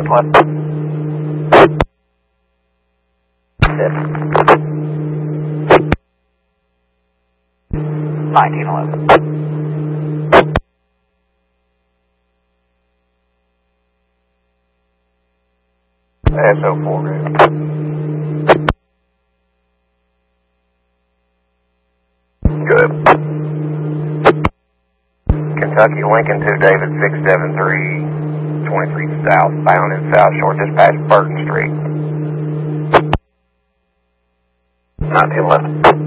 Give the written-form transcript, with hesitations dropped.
What? 1911. SO4 good. Good. Kentucky Lincoln 2 David 673, 23 southbound in South Shore, dispatch Burton Street. 1911.